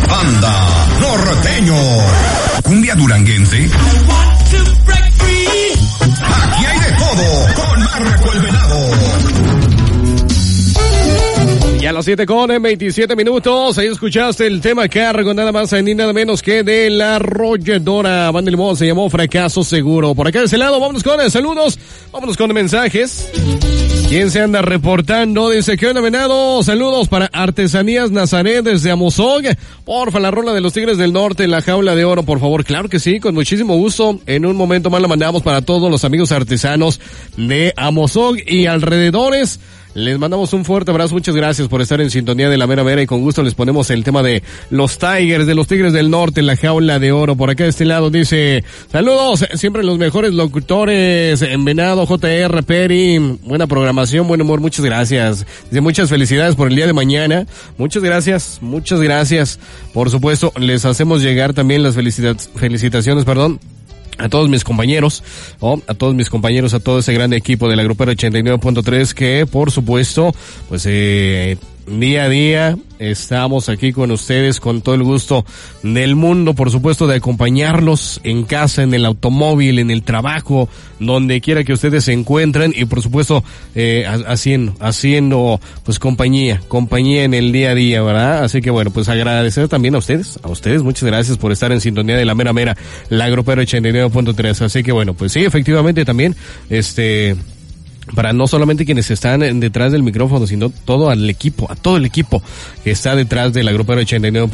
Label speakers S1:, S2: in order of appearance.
S1: Anda Norteño. Cumbia duranguense. Aquí hay de todo con Marco el Venado.
S2: Y a las 7:27. Ahí escuchaste el tema cargo, nada más ni nada menos que de La Arrolladora. Banda Limón, se llamó Fracaso Seguro. Por acá de ese lado, vámonos con saludos, vámonos con mensajes. ¿Quién se anda reportando? Dice, ¿qué onda, Venado? Saludos para Artesanías Nazaret desde Amozog. Porfa, la rola de los Tigres del Norte, La Jaula de Oro, por favor. Claro que sí, con muchísimo gusto. En un momento más la mandamos para todos los amigos artesanos de Amozog y alrededores. Les mandamos un fuerte abrazo, muchas gracias por estar en sintonía de La Mera Mera y con gusto les ponemos el tema de los Tigers, de los Tigres del Norte, La Jaula de Oro. Por acá de este lado dice, saludos, siempre los mejores locutores, en Venado, JR, Peri, buena programación, buen humor, muchas gracias. Dice, muchas felicidades por el día de mañana, muchas gracias. Por supuesto, les hacemos llegar también las felicitaciones, a todos mis compañeros, a todo ese gran equipo de la Grupera 89.3 que, por supuesto, pues día a día estamos aquí con ustedes con todo el gusto del mundo, por supuesto, de acompañarlos en casa, en el automóvil, en el trabajo, donde quiera que ustedes se encuentren y, por supuesto, haciendo pues compañía en el día a día, ¿verdad? Así que bueno, pues agradecer también a ustedes, muchas gracias por estar en sintonía de La Mera Mera, la Grupera 89.3. Así que bueno, pues sí, efectivamente también, para no solamente quienes están detrás del micrófono, sino todo el equipo que está detrás de la Grupera 89.